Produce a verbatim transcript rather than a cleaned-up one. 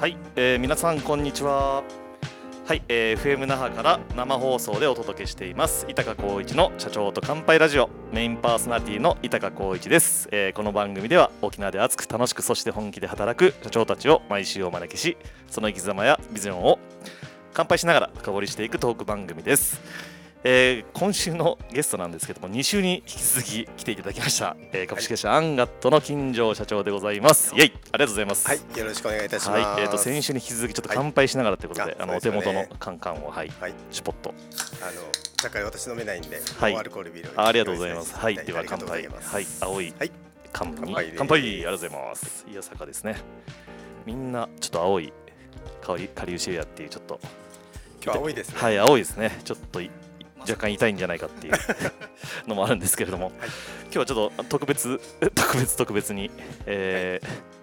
はい、えー、皆さんこんにちは。はい、えー、エフエム 那覇から生放送でお届けしています井高浩一の社長と乾杯ラジオ、メインパーソナリティの井高浩一です。えー、この番組では沖縄で熱く楽しくそして本気で働く社長たちを毎週お招きし、その生き様やビジョンを乾杯しながら深掘りしていくトーク番組です。えー、今週のゲストなんですけども、に週に引き続き来ていただきました、えー、株式会社アンガットの金城社長でございます。イエイ、ありがとうございます。 はい、よろしくお願いいたします。 はい、えー、と先週に引き続きちょっと乾杯しながらということで、はい、あのお手元のカンカンを、はいはい、 シュポッとあの若干私飲めないんで、 はい、 ノンアルコールビールをありがとうございます。はい、では乾杯。 はい、 青い缶に乾杯、乾杯、ありがとうございます。いや坂ですね。みんなちょっと青い香りカリウシエアっていうちょっと今日青いですね。 はい、青いですね。ちょっと若干痛いんじゃないかっていうのもあるんですけれども、はい、今日はちょっと特別特別特別に、えーはい